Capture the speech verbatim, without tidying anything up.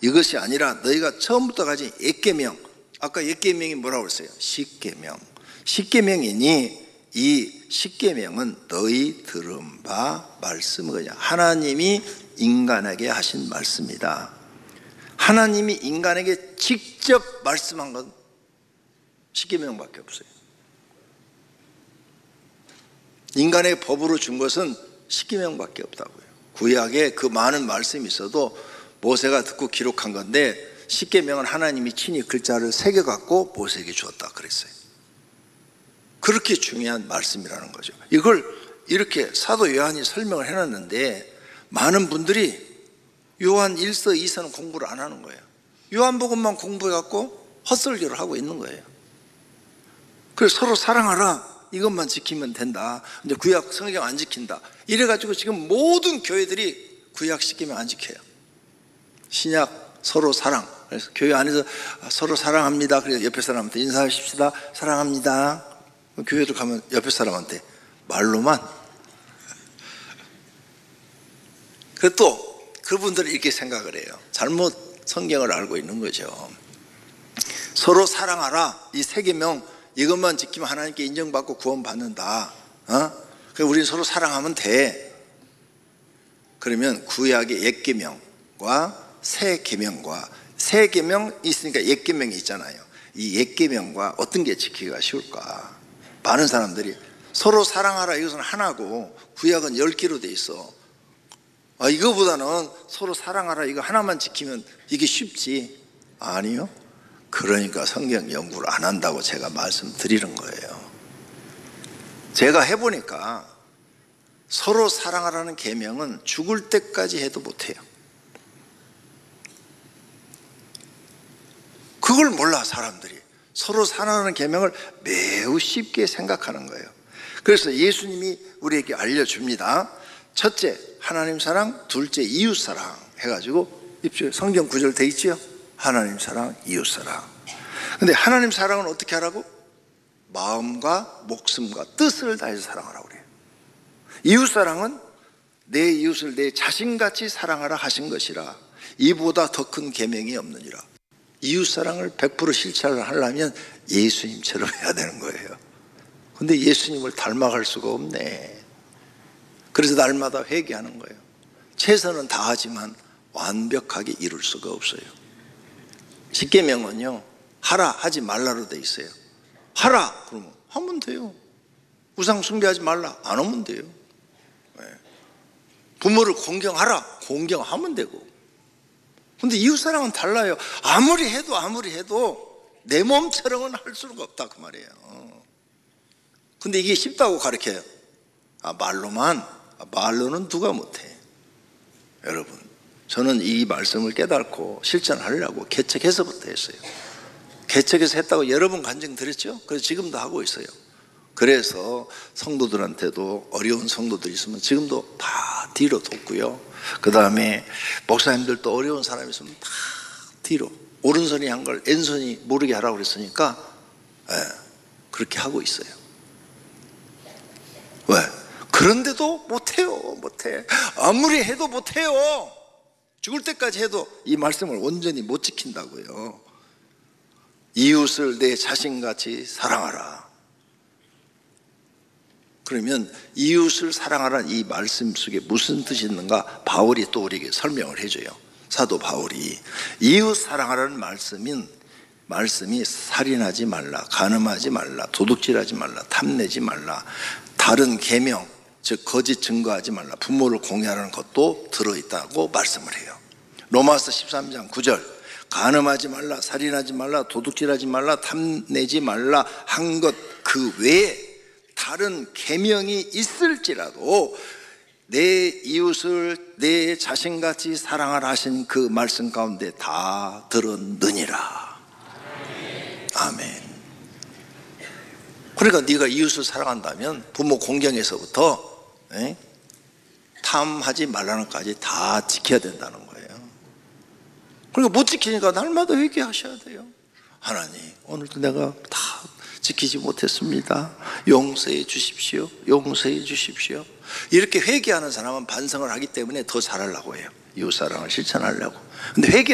이것이 아니라 너희가 처음부터 가진 옛 계명, 아까 옛 계명이 뭐라고 그랬어요? 십계명. 십계명이니 이 십계명은 너희 들은 바 말씀이거든요. 하나님이 인간에게 하신 말씀이다. 하나님이 인간에게 직접 말씀한 건 십계명밖에 없어요. 인간의 법으로 준 것은 십계명밖에 없다고요. 구약에 그 많은 말씀이 있어도 모세가 듣고 기록한 건데 십계명은 하나님이 친히 글자를 새겨갖고 모세에게 주었다 그랬어요. 그렇게 중요한 말씀이라는 거죠. 이걸 이렇게 사도 요한이 설명을 해놨는데 많은 분들이 요한 일서 이서는 공부를 안 하는 거예요. 요한복음만 공부해갖고 헛설교를 하고 있는 거예요. 그래서 서로 사랑하라 이것만 지키면 된다. 근데 구약 성경 안 지킨다. 이래가지고 지금 모든 교회들이 구약 십계명 안 지켜요. 신약 서로 사랑. 그래서 교회 안에서 서로 사랑합니다. 그래서 옆에 사람한테 인사하십시다. 사랑합니다. 교회도 가면 옆에 사람한테 말로만. 그리고 또 그분들이 이렇게 생각을 해요. 잘못 성경을 알고 있는 거죠. 서로 사랑하라. 이 세 계명 이것만 지키면 하나님께 인정받고 구원받는다. 어? 그래서 우리는 서로 사랑하면 돼. 그러면 구약의 옛 계명과 새 계명과 새 계명 있으니까 옛 계명이 있잖아요. 이 옛 계명과 어떤 게 지키기가 쉬울까? 많은 사람들이 서로 사랑하라 이것은 하나고 구약은 열 개로 돼 있어. 아, 이거보다는 서로 사랑하라 이거 하나만 지키면 이게 쉽지. 아니요. 그러니까 성경 연구를 안 한다고 제가 말씀드리는 거예요. 제가 해보니까 서로 사랑하라는 계명은 죽을 때까지 해도 못해요. 그걸 몰라 사람들이. 서로 사랑하는 계명을 매우 쉽게 생각하는 거예요. 그래서 예수님이 우리에게 알려줍니다. 첫째 하나님 사랑, 둘째 이웃 사랑 해가지고 입주에 성경 구절 돼 있죠. 하나님 사랑, 이웃 사랑. 근데 하나님 사랑은 어떻게 하라고? 마음과 목숨과 뜻을 다해서 사랑하라고 그래요. 이웃 사랑은 내 이웃을 내 자신같이 사랑하라 하신 것이라 이보다 더 큰 계명이 없느니라. 이웃 사랑을 백 퍼센트 실천을 하려면 예수님처럼 해야 되는 거예요. 근데 예수님을 닮아갈 수가 없네. 그래서 날마다 회개하는 거예요. 최선은 다하지만 완벽하게 이룰 수가 없어요. 십계명은요 하라 하지 말라로 돼 있어요. 하라 그러면 하면 돼요. 우상 숭배하지 말라 안 하면 돼요. 부모를 공경하라 공경하면 되고. 근데 이웃사랑은 달라요. 아무리 해도 아무리 해도 내 몸처럼은 할 수가 없다 그 말이에요. 근데 이게 쉽다고 가르쳐요. 아, 말로만 아, 말로는 누가 못해. 여러분 저는 이 말씀을 깨닫고 실천하려고 개척해서부터 했어요. 개척해서 했다고 여러 번 간증드렸죠. 그래서 지금도 하고 있어요. 그래서 성도들한테도 어려운 성도들 있으면 지금도 다 뒤로 돕고요. 그 다음에 목사님들도 어려운 사람 있으면 다 뒤로 오른손이 한 걸 왼손이 모르게 하라고 그랬으니까 예, 그렇게 하고 있어요. 왜? 그런데도 못해요. 못해. 아무리 해도 못해요. 죽을 때까지 해도 이 말씀을 온전히 못 지킨다고요. 이웃을 내 자신같이 사랑하라. 그러면 이웃을 사랑하라는 이 말씀 속에 무슨 뜻이 있는가? 바울이 또 우리에게 설명을 해줘요. 사도 바울이 이웃 사랑하라는 말씀인 말씀이 살인하지 말라, 간음하지 말라, 도둑질하지 말라, 탐내지 말라, 다른 계명 즉 거짓 증거하지 말라, 부모를 공경하라는 것도 들어있다고 말씀을 해요. 로마서 십삼 장 구 절 간음하지 말라, 살인하지 말라, 도둑질하지 말라, 탐내지 말라 한 것 그 외에 다른 계명이 있을지라도 내 이웃을 내 자신같이 사랑하라 하신 그 말씀 가운데 다 들었느니라. 아멘. 그러니까 네가 이웃을 사랑한다면 부모 공경에서부터 에? 탐하지 말라는 것까지 다 지켜야 된다는 거예요. 그러니까 못 지키니까 날마다 회개하셔야 돼요. 하나님 오늘도 내가 다 지키지 못했습니다. 용서해 주십시오. 용서해 주십시오. 이렇게 회개하는 사람은 반성을 하기 때문에 더 잘하려고 해요. 이웃사랑을 실천하려고. 근데 회개